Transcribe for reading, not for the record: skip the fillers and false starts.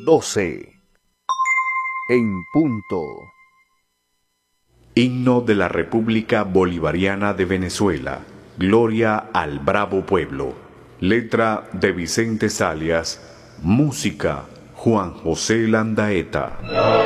12 en punto. Himno de la República Bolivariana de Venezuela. Gloria al bravo pueblo. Letra de Vicente Zalias. Música Juan José Landaeta.